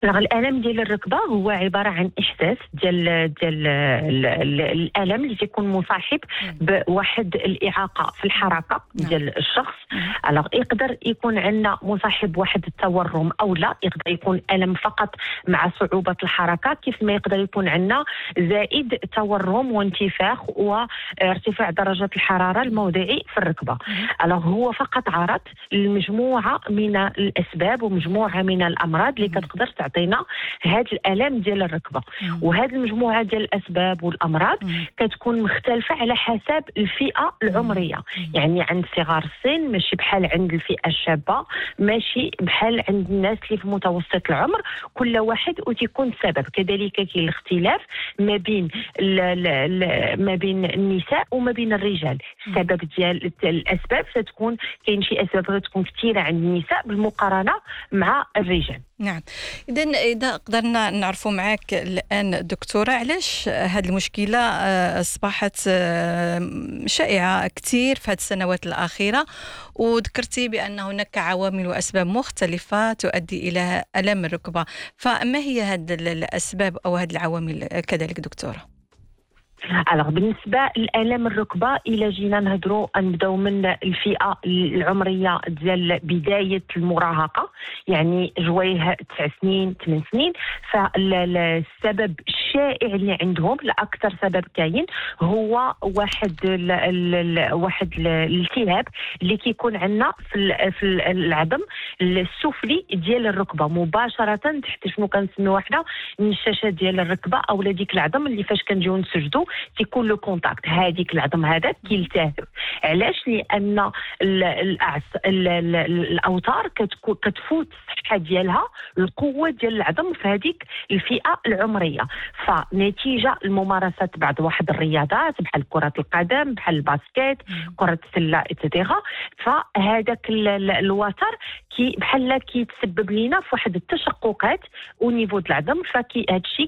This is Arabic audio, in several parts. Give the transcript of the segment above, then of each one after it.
الالم ديال الركبه هو عباره عن احساس ديال الالم اللي تيكون مصاحب بواحد الاعاقه في الحركه ديال الشخص. يقدر يكون عندنا مصاحب واحد التورم او لا، يقدر يكون الم فقط مع صعوبه الحركه، كيف ما يقدر يكون عندنا زائد تورم وانتفاخ وارتفاع درجه الحراره الموضعي في الركبه. هو فقط عرض لمجموعه من الاسباب ومجموعه من الامراض اللي كتقدر تعطينا هاد الالام ديال الركبه. وهاد المجموعه ديال الاسباب والامراض كتكون مختلفه على حسب الفئه العمريه. يعني عند صغار السن ماشي بحال عند الفئه الشابه، ماشي بحال عند الناس اللي في متوسط العمر. كل واحد وتيكون سبب. كذلك كاين الاختلاف ما بين النساء وما بين الرجال. السبب ديال الاسباب ستكون كاين شي اسباب تكون كثيره عند النساء بالمقارنه مع الرجال. نعم. إذا قدرنا نعرفوا معك الآن دكتورة، علاش هذه المشكلة أصبحت شائعة كثير في هذه السنوات الأخيرة، وذكرتي بأن هناك عوامل وأسباب مختلفة تؤدي إلى ألم الركبة، فما هي هذه الأسباب أو هذه العوامل كذلك دكتورة؟ بالنسبه لالام الركبه، الى جينا نبداو من الفئه العمريه ديال بدايه المراهقه، يعني جويه 9 سنين 8 سنين، فالسبب الشائع اللي عندهم الاكثر سبب كاين هو واحد الالتهاب اللي كيكون عندنا في العظم السفلي ديال الركبه مباشره تحت شنو كنسميو حنا النشاشه ديال الركبه او ديك العظم اللي فاش كنجيو نسجدوا تيكون لو كونتاكت. هذيك العظم هذا كيلتهب. علاش؟ لان الاوتار كتفوت الصحه ديالها، القوه ديال العظم في هذيك الفئه العمريه. فنتيجه الممارسات بعض واحد الرياضات بحال كره القدم، بحال الباسكيت، كره السله اتسيتيرا، فهذاك الوتر بحال كيتسبب لينا في واحد التشققات او نيفو د العظم. هذا الشيء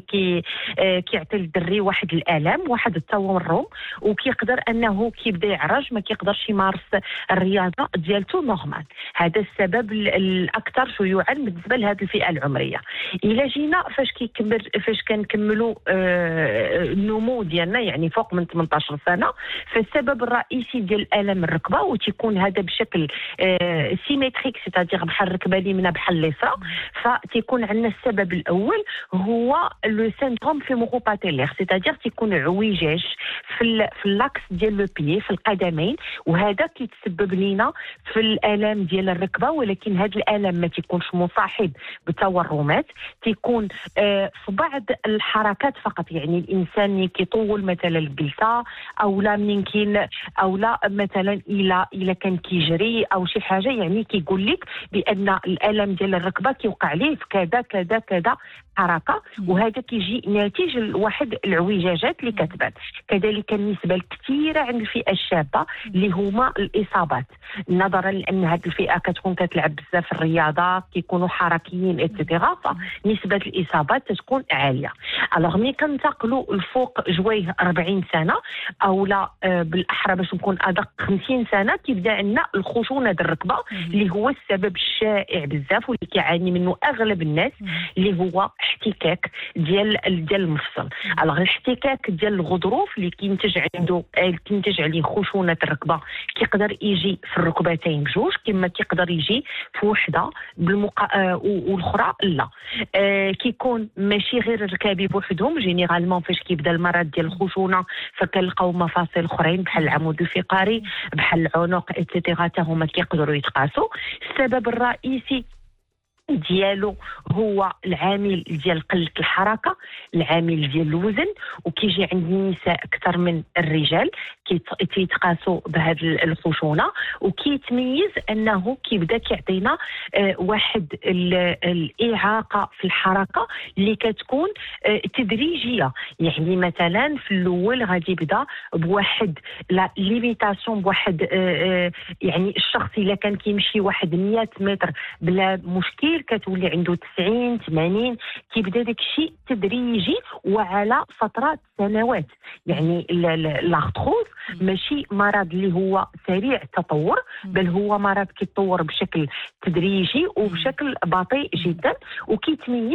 كيعطي للدري واحد الالم، واحد التورم، وكيقدر انه كيبدا يعرج، ما كيقدرش يمارس الرياضه ديالته نورمال. هذا السبب الاكثر شيوعا بالنسبه لهذه الفئه العمريه. الى جينا فاش كنكملوا النمو ديالنا، يعني فوق من 18 سنه، فالسبب الرئيسي ديال الم الركبه وتيكون هذا بشكل سيمتريك، سيتادير بحال الركبه اليمنى بحال اليسرى، فتيكون عندنا السبب الاول هو لو سيندروم فيمورو باتيلير، سيتادير تيكون عويجاج في اللاكس ديال لو بيي، في القدمين، وهذا كيتسبب لينا في الالام ديال الركبه. ولكن هذا الالم ما تيكونش مصاحب بتورمات، تيكون في بعض الحركات فقط. يعني الانسان اللي كيطول مثلا الجلسه او لا ممكن او لا مثلا الى كان كيجري او شي حاجه، يعني كيقول لك بان الالم ديال الركبه كيوقع ليه في كذا كذا كذا حركه، وهذا كيجي ناتج لواحد العويجاجات اللي كتبان. كذلك النسبه الكثيره عند الفئه الشابه اللي هما الاصابات، نظرا لان هذه الفئه كتكون كتلعب بزاف الرياضه، كيكونوا حركيين اتسيتيرا، فنسبه الاصابات تكون عاليه. ملي كنتقلوا الفوق جويه 40 سنه او لا بالاحرى باش نكون ادق 50 سنه، كيبدا عندنا الخشونه ديال الركبه اللي هو السبب الشائع بزاف واللي كيعاني منه اغلب الناس، اللي هو احتكاك ديال المفصل. الاحتكاك ديال الغضروف اللي كينتج عليه خشونه الركبه كيقدر يجي في الركبتين بجوج، كما كيقدر يجي في وحده والاخرى لا. كيكون ماشي غير الركابي بوحدهم، جينيرالمون فاش كيبدا المرض ديال الخشونه فكنلقاو مفاصل اخرين بحال العمود الفقري، بحال العنق اتسيتيرا، حتى هما كيقدروا يتقاسوا. السبب الرئيسي ديالو هو العامل ديال قله الحركه، العامل ديال الوزن، وكيجي عند النساء اكثر من الرجال كيتقاسوا بهذه الخشونه. وكيتميز انه كيبدا كيعطينا واحد الاعاقه في الحركه اللي كتكون تدريجيه. يعني مثلا في الاول غادي يبدا بواحد لا ليميتاسيون، بواحد يعني الشخص الا كان كيمشي واحد 100 متر بلا مشكل، كبير كتولي عنده 90 80. كيبدا داك الشيء تدريجي وعلى فترات سنوات. يعني الارثروز ماشي مرض اللي هو سريع التطور، بل هو مرض كيتطور بشكل تدريجي وبشكل بطيء جدا، وكيتميز